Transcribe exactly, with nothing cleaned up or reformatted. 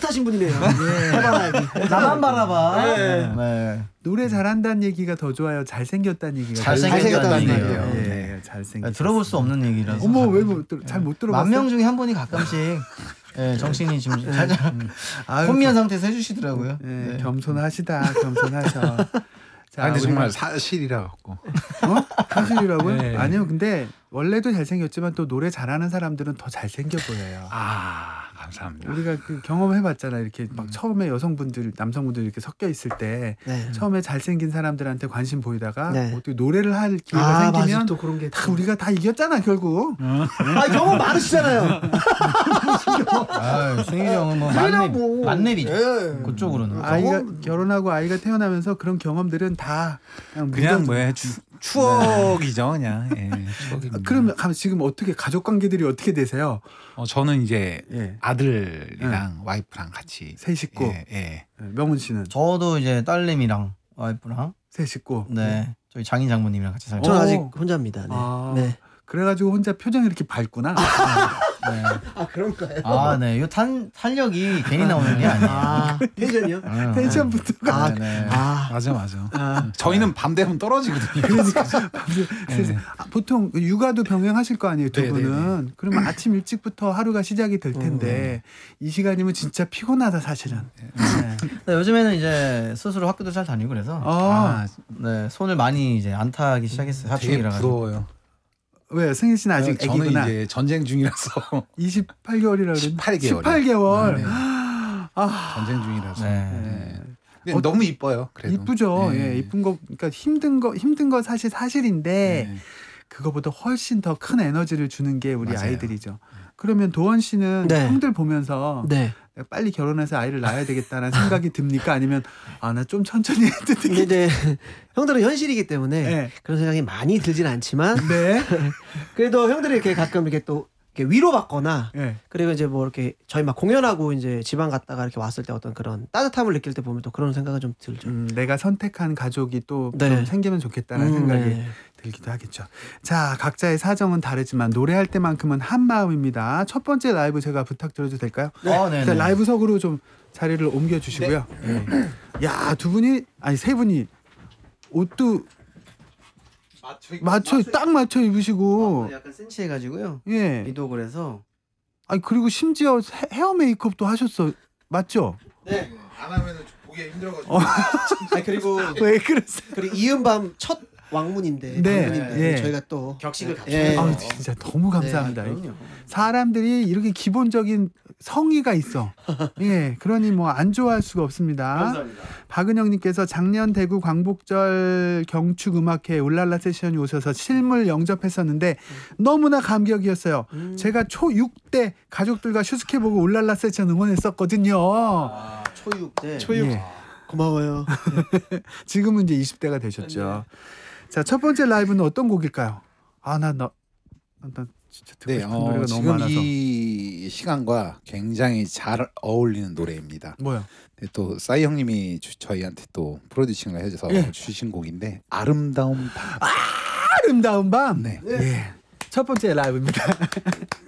사신 분이네요. 해바라기. 나만 바라봐. 네. 네. 노래 잘한다는 얘기가 더 좋아요. 잘생겼다는 얘기가 잘생겼다는 더 얘기예요. 좋아요. 예, 네. 잘생겼. 들어볼 수 없는 얘기라서. 어머 왜 잘 못 들어봤어요? 만 명 중에 한 분이 가끔씩 예, 정신이 지금 살짝 혼미한 상태에서 해주시더라고요. 예, 네. 겸손하시다. 겸손하셔. 자, 아, 근데 우리- 정말 사실이라 갖고. 어? 사실이라고요? 네. 아니요. 근데 원래도 잘생겼지만 또 노래 잘하는 사람들은 더 잘생겨 보여요. 아, 감사합니다. 우리가 그 경험해봤잖아. 이렇게 막 음. 처음에 여성분들, 남성분들 이렇게 섞여 있을 때 네. 처음에 잘생긴 사람들한테 관심 보이다가 네. 어떻게 노래를 할 기회가 아, 맞아. 생기면 또 그런 게. 다 우리가 다 이겼잖아 결국. 아, 경험 많으시잖아요. 아, 승일이 형은 뭐 그냥 만렙, 뭐. 만렙이죠. 예. 그쪽으로는. 아이가 결혼하고 아이가 태어나면서 그런 경험들은 다 그냥, 그냥 묻어두- 뭐야 추, 추억이죠, 그냥. 예, 추억입니다. 아, 그러면 가- 지금 어떻게 가족 관계들이 어떻게 되세요? 어, 저는 이제 예. 아들이랑 와이프랑 같이 세 식구. 예, 예. 예, 명훈 씨는 저도 이제 딸내미랑 와이프랑 세 식구. 네 저희 장인 장모님이랑 같이 살죠. 저는 어. 아직 혼자입니다. 네. 아. 네. 그래가지고 혼자 표정이 이렇게 밝구나. 네. 아, 그런가요? 아, 네. 요 탄 탄력이 괜히 나오는 게 아니에요. 아, 텐션이요? 음. 텐션부터가. 아, 네, 네. 아, 맞아, 맞아. 아. 저희는 밤 되면 떨어지거든요. 그러니까 예. 아, 보통 육아도 병행하실 거 아니에요 두 네, 분은. 그러면 아침 일찍부터 하루가 시작이 될 텐데 이 시간이면 진짜 피곤하다 사실은. 네. 네, 요즘에는 이제 스스로 학교도 잘 다니고 그래서 아, 아, 네 손을 많이 이제 안 타기 시작했어요. 되게 사춘기라 가지고. 부러워요. 왜 승희 씨는 아직 저는 애기구나. 이제 전쟁 중이라서 이십팔 개월이라 그랬는데 십팔 개월이요. 십팔 개월. 네. 아, 전쟁 중이라서. 네. 네. 근데 너무 이뻐요. 그래도. 이쁘죠. 네. 예, 이쁜 거. 그러니까 힘든 거 힘든 거 사실 사실인데 네. 그거보다 훨씬 더 큰 에너지를 주는 게 우리 맞아요. 아이들이죠. 그러면 도원 씨는 네. 형들 보면서 네. 빨리 결혼해서 아이를 낳아야 되겠다는 생각이 듭니까? 아니면 아 나 좀 천천히 해도 근데 되겠다. 이제 형들은 현실이기 때문에 네. 그런 생각이 많이 들진 않지만 네. 그래도 형들이 이렇게 가끔 이렇게 또 이렇게 위로받거나 네. 그리고 이제 뭐 이렇게 저희 막 공연하고 이제 지방 갔다가 이렇게 왔을 때 어떤 그런 따뜻함을 느낄 때 보면 또 그런 생각은 좀 들죠. 음, 내가 선택한 가족이 또 좀 네. 생기면 좋겠다는 음, 생각이 네. 들기도 하겠죠. 자, 각자의 사정은 다르지만 노래할 때만큼은 한 마음입니다. 첫 번째 라이브 제가 부탁드려도 될까요? 아, 네. 자, 라이브석으로 좀 자리를 옮겨 주시고요. 네. 야, 두 분이 아니 세 분이 옷도 맞춰 딱 맞춰 입으시고 약간 센치해가지고요. 예. 미도 그래서 아니 그리고 심지어 헤- 헤어 메이크업도 하셨어. 맞죠? 네. 안 하면은 보기 힘들어가지고. 어. 아 그리고 왜 그러세요? 그리고 이은밤 첫 왕문인데 네. 방문인데 예. 저희가 또 격식을 예. 아, 진짜 너무 감사합니다. 네, 그럼요. 사람들이 이렇게 기본적인 성의가 있어. 예, 그러니 뭐 안 좋아할 수가 없습니다. 감사합니다. 박은영님께서 작년 대구 광복절 경축 음악회 울랄라 세션이 오셔서 실물 영접했었는데 너무나 감격이었어요. 음. 제가 초육 때 가족들과 슈스케 보고 울랄라 세션 응원했었거든요. 아, 초육 때. 초육. 예. 고마워요. 지금은 이제 이십 대가 되셨죠. 자, 첫 번째 라이브는 어떤 곡일까요? 아, 나 나 나 진짜 듣고 네, 싶은 어, 노래가 너무 지금 많아서. 이 시간과 굉장히 잘 어울리는 노래입니다. 뭐요? 네, 또 싸이 형님이 주, 저희한테 또 프로듀싱을 해줘서 예. 주신 곡인데 아름다운 밤. 아름다운 밤. 네. 예. 첫 번째 라이브입니다.